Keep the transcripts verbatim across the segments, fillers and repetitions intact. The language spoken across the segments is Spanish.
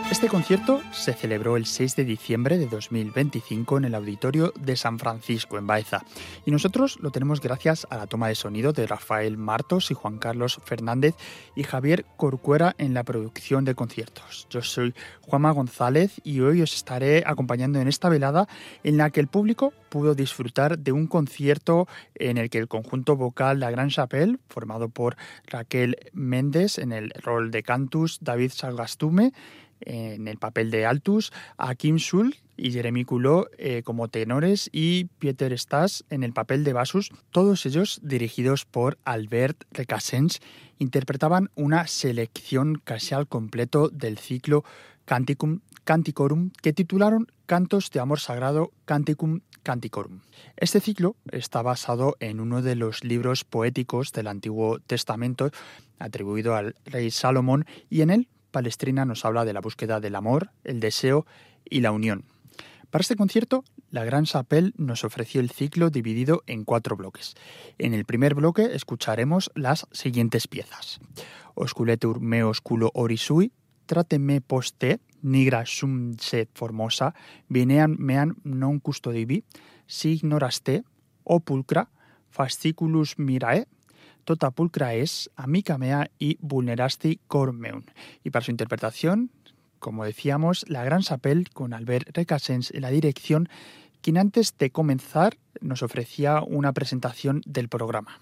Este concierto se celebró el seis de diciembre de dos mil veinticinco en el Auditorio de San Francisco, en Baeza. Y nosotros lo tenemos gracias a la toma de sonido de Rafael Martos y Juan Carlos Fernández y Javier Corcuera en la producción de conciertos. Yo soy Juanma González y hoy os estaré acompañando en esta velada en la que el público pudo disfrutar de un concierto en el que el conjunto vocal La Gran Chapelle, formado por Raquel Méndez en el rol de Cantus, David Sagastume en el papel de Altus, a Kim Sul y Jeremy Culot eh, como tenores y Pieter Stas en el papel de Bassus, todos ellos dirigidos por Albert Recasens, interpretaban una selección casi al completo del ciclo Canticum Canticorum que titularon Cantos de Amor Sagrado Canticum Canticorum. Este ciclo está basado en uno de los libros poéticos del Antiguo Testamento atribuido al rey Salomón y en él Palestrina nos habla de la búsqueda del amor, el deseo y la unión. Para este concierto, La Gran Chapelle nos ofreció el ciclo dividido en cuatro bloques. En el primer bloque escucharemos las siguientes piezas. Osculetur me osculo orisui, trateme poste, nigra sum sed formosa, vinean mean non custodivi, si ignoraste, o pulcra, fasciculus mirae, tota pulcra es, amica mea y vulnerasti cor meum. Y para su interpretación, como decíamos, La Gran Chapelle con Albert Recasens en la dirección, quien antes de comenzar nos ofrecía una presentación del programa.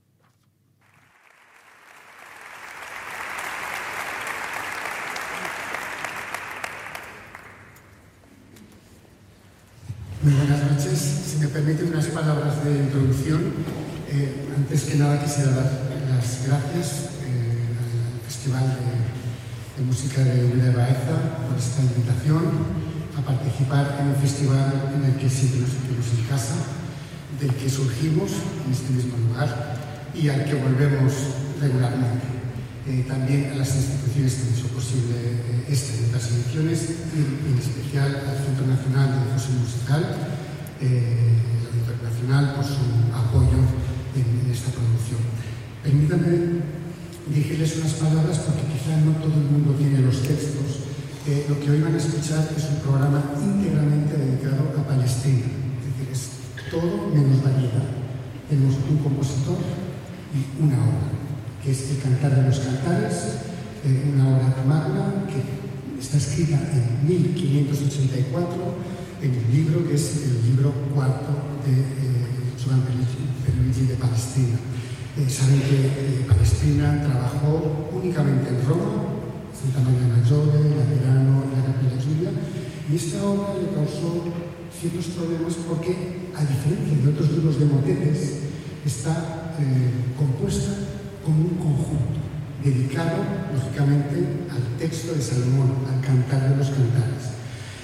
Muy buenas noches. Si me permite unas palabras de introducción. Eh, antes que nada quisiera dar las gracias eh, al Festival de, de Música de Ubeda de Baeza por esta invitación a participar en un festival en el que siempre nos sentimos en casa, del que surgimos en este mismo lugar y al que volvemos regularmente. Eh, también a las instituciones que han hecho posible eh, esta y otras ediciones y en especial al Centro Nacional de Difusión Musical, eh, el Auditorio Nacional, por su apoyo En, en esta producción. Permítanme dirigirles unas palabras porque quizá no todo el mundo tiene los textos. Eh, lo que hoy van a escuchar es un programa íntegramente dedicado a Palestina, es decir, es todo menos variedad. Tenemos un compositor y una obra, que es el Cantar de los Cantares, eh, una obra magna que está escrita en mil quinientos ochenta y cuatro en el libro que es el libro cuarto de eh, Joan Perluigi de Palestina. Eh, saben que eh, Palestrina trabajó únicamente en Roma, Santa Maria Maggiore, Laterano y la Capilla Giulia, y esta obra le causó ciertos problemas porque, a diferencia de otros libros de motetes, está eh, compuesta como un conjunto, dedicado, lógicamente, al texto de Salomón, al Cantar de los Cantares.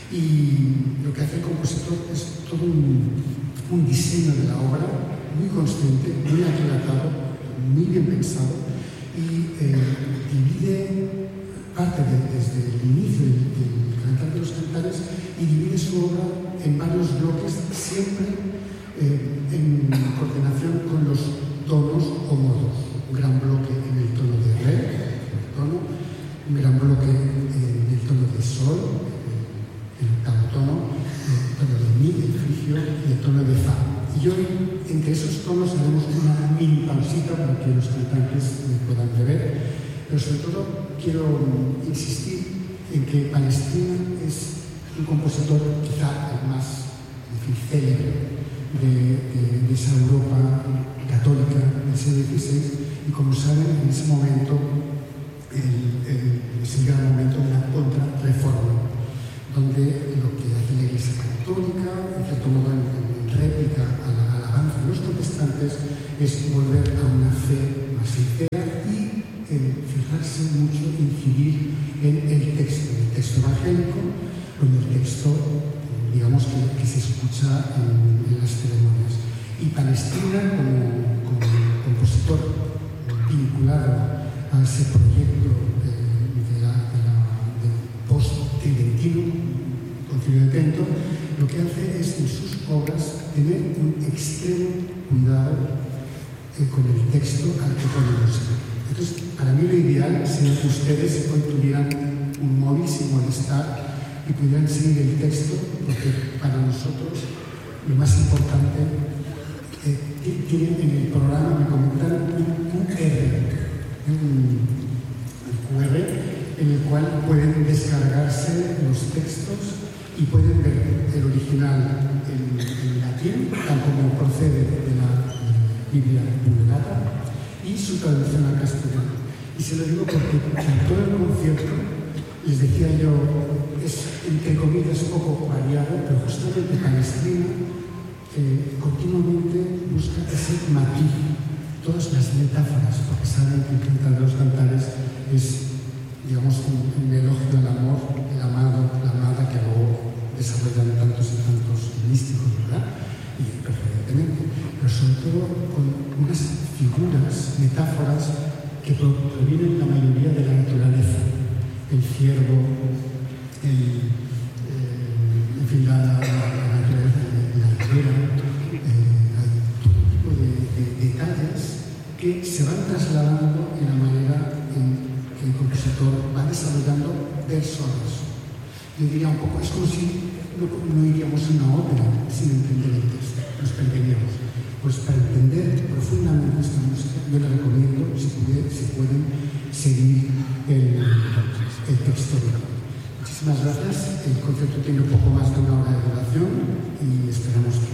Y lo que hace el compositor es todo un, un diseño de la obra muy consciente, muy aquilatado, muy bien pensado y eh, divide parte de, desde el inicio del, del Cantar de los Cantares y divide su obra en varios bloques, siempre eh, en coordinación con los tonos o modos. Un gran bloque en el tono de re, el tono, un gran bloque en el tono de sol, el octavo tono, el tono de mi, el frigio y el tono de fa. Y hoy, entre esos tonos, haremos una mini pausita para que los cantantes puedan beber, pero sobre todo quiero insistir en que Palestrina es un compositor quizá el más célebre de, de, de esa Europa católica del siglo dieciséis y, como saben, en ese momento el, el, es el gran momento de la contrarreforma, donde lo que hace la Iglesia Católica, en cierto modo en, en réplica a la alabanza de los protestantes, es volver a una fe más sincera y eh, fijarse mucho, incidir en el texto, en el texto evangélico, o en el texto, digamos, que, que se escucha en, en las ceremonias. Y Palestrina, como, como compositor vinculado a ese proyecto de, de la, de la, del post-tridentino, Concilio de Trento, lo que hace es en sus obras tener un extremo cuidado eh, con el texto al que pone música. Entonces, para mí lo ideal sería que ustedes hoy tuvieran un móvil sin molestar y pudieran seguir el texto, porque para nosotros lo más importante, eh, tienen en el programa, me comentan, un Q R, un Q R en el cual pueden descargarse los textos y pueden ver el original en, en latín, tal como procede de la Biblia Vulgata, y su traducción al castellano. Y se lo digo porque en todo el concierto, les decía yo, es entre comillas poco variado, pero justamente Palestrina eh, continuamente busca ese matiz, todas las metáforas, porque saben que el Cantar de los Cantares es, digamos, un, un elogio al amor, el amado, la amada, que luego desarrollan tantos y tantos místicos, ¿verdad? Y preferentemente, pero sobre todo con unas figuras, metáforas que provienen la mayoría de la naturaleza, el ciervo, el, eh, en fin, la, la, la naturaleza, la higuera, eh, todo tipo de, de detalles que se van trasladando en la manera en que el compositor va desarrollando verso a verso. Yo diría un poco, es como si no, no iríamos a una ópera sin entender el texto, nos perderíamos. Pues para entender profundamente esta música, yo les recomiendo, si, puede, si pueden, seguir el, el texto. Muchísimas gracias. El concierto tiene un poco más de una hora de duración y esperamos que